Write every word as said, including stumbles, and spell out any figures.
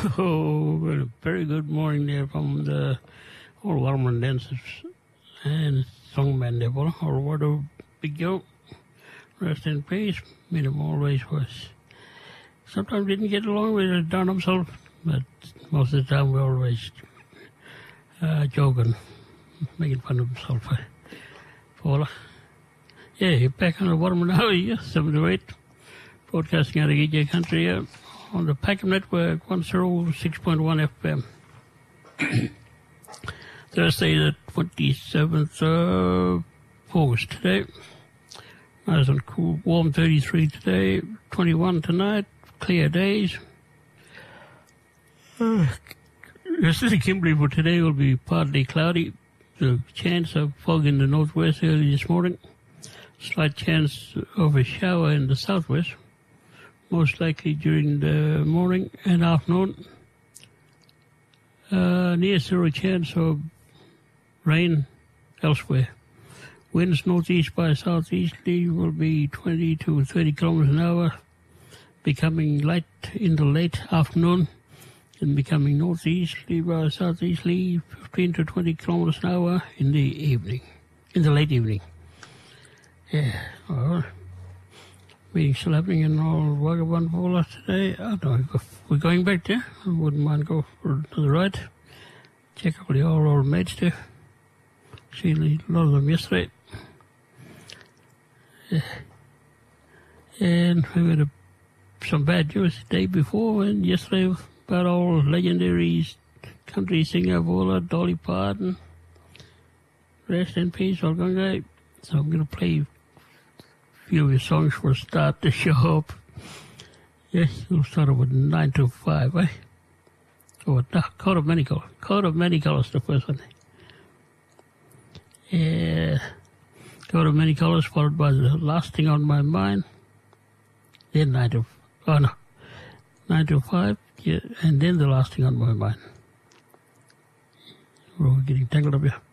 Oh, a very good morning there from the old Warman dancers and songman there, or what a big Joe. Rest in peace, made him always was. Sometimes didn't get along with it down himself, but most of the time we always uh, joking, making fun of himself. Paula. Yeah, you're back on the Warman now, yeah, seven to eight. Broadcasting out of E J Country uh, on the Packham Network, one oh six point one F M. Thursday, the twenty-seventh of August today. Nice and cool, warm thirty-three today, twenty-one tonight, clear days. Uh, the city Kimberley for today will be partly cloudy. The chance of fog in the northwest early this morning. Slight chance of a shower in the southwest. Most likely during the morning and afternoon. Uh, near zero chance of rain elsewhere. Winds northeast by southeasterly will be twenty to thirty kilometers an hour, becoming light in the late afternoon, and becoming northeasterly by southeasterly fifteen to twenty kilometers an hour in the evening, in the late evening. Yeah, all right. Meeting still happening in old Wagabunfola today. I don't know if we're going back there. I wouldn't mind go for, to the right. Check out the old, old mates there. See a lot of them yesterday. Yeah. And we had a, some bad news the day before and yesterday about all legendary country singer Vola, Dolly Parton. Rest in peace, all going right. So I'm going to play few of your songs for a start to show up. Yes, we'll start off with nine to five, eh? Oh, no, Coat of Many Colors. Coat of Many Colors, the first one. Yeah. Coat of Many Colors, followed by The Last Thing on My Mind. Then nine to, oh no, nine to five, yeah, and then The Last Thing on My Mind. We're getting tangled up here.